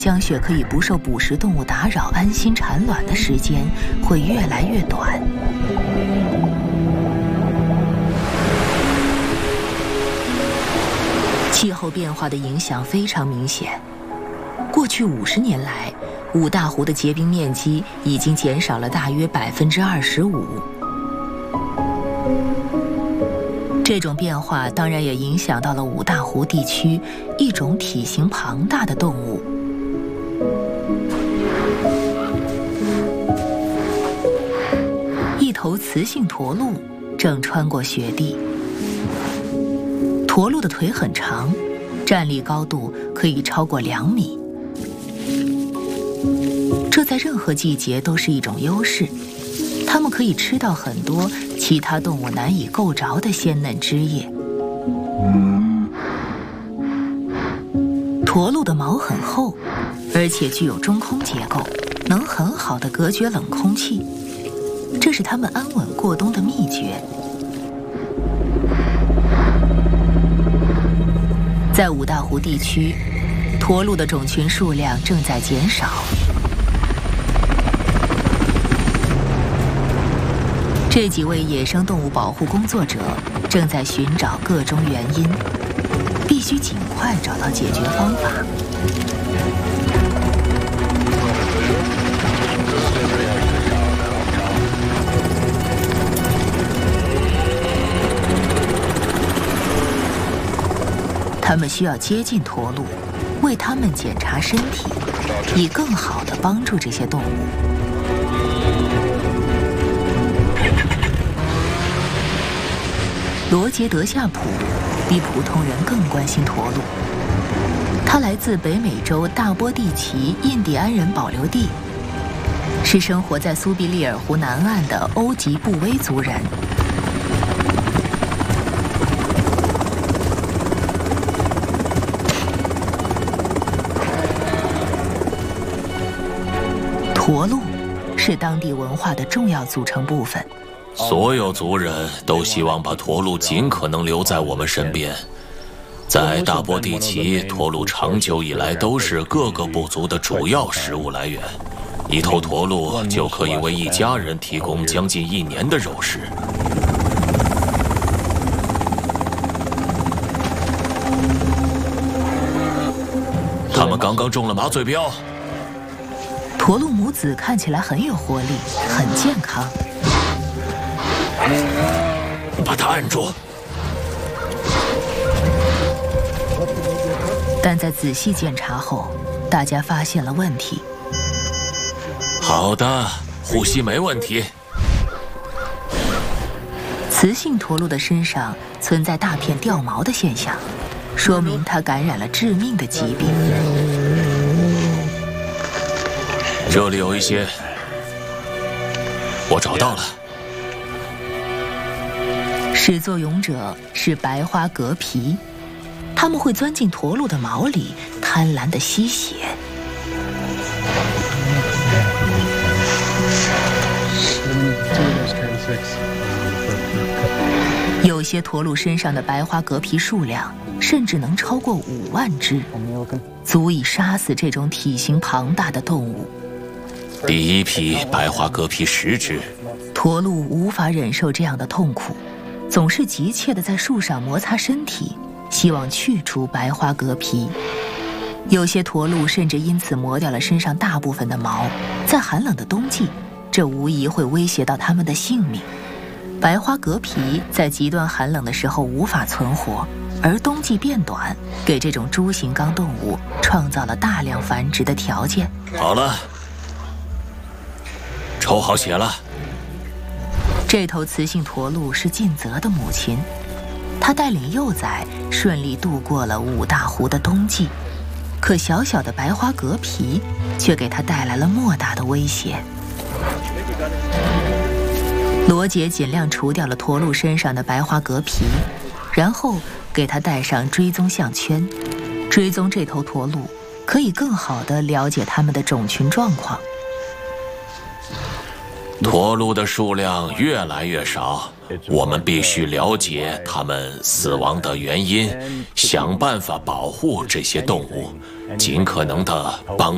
江雪可以不受捕食动物打扰、安心产卵的时间会越来越短。气候变化的影响非常明显。过去50年来，五大湖的结冰面积已经减少了大约25%。这种变化当然也影响到了五大湖地区一种体型庞大的动物。一头雌性驼鹿正穿过雪地。驼鹿的腿很长，站立高度可以超过2米。这在任何季节都是一种优势，它们可以吃到很多其他动物难以够着的鲜嫩汁液。驼鹿的毛很厚，而且具有中空结构，能很好地隔绝冷空气，这是它们安稳过冬的秘诀。在五大湖地区，驼鹿的种群数量正在减少。这几位野生动物保护工作者正在寻找各种原因，必须尽快找到解决方法。他们需要接近驼鹿，为它们检查身体，以更好地帮助这些动物。罗杰·德夏普比普通人更关心驼鹿。他来自北美洲大波蒂奇印第安人保留地，是生活在苏必利尔湖南岸的欧吉布威族人。驼鹿是当地文化的重要组成部分。 所有族人都希望把驼鹿尽可能留在我们身边。在大波蒂奇，驼鹿长久以来都是各个部族的主要食物来源。一头驼鹿就可以为一家人提供将近1年的肉食。他们刚刚中了麻醉镖。 驼鹿母子看起来很有活力，很健康。 把它按住。 但在仔细检查后，大家发现了问题。 好的，呼吸没问题。 雌性驼鹿的身上存在大片掉毛的现象，说明它感染了致命的疾病。 这里有一些，我找到了。 始作俑者是白花革皮，它们会钻进驼鹿的毛里，贪婪地吸血。有些驼鹿身上的白花革皮数量甚至能超过5万只，足以杀死这种体型庞大的动物。 第一批白花革皮10只。 驼鹿无法忍受这样的痛苦，总是急切地在树上摩擦身体，希望去除白花革皮。有些驼鹿甚至因此磨掉了身上大部分的毛。在寒冷的冬季，这无疑会威胁到它们的性命。白花革皮在极端寒冷的时候无法存活，而冬季变短给这种蛛形纲动物创造了大量繁殖的条件。 好了，抽好血了。 这头雌性驼鹿是尽责的母亲，她带领幼崽顺利度过了五大湖的冬季，可小小的白花革皮却给她带来了莫大的威胁。罗杰尽量除掉了驼鹿身上的白花革皮，然后给它戴上追踪项圈，追踪这头驼鹿，可以更好地了解它们的种群状况。 驼鹿的数量越来越少，我们必须了解它们死亡的原因，想办法保护这些动物，尽可能地帮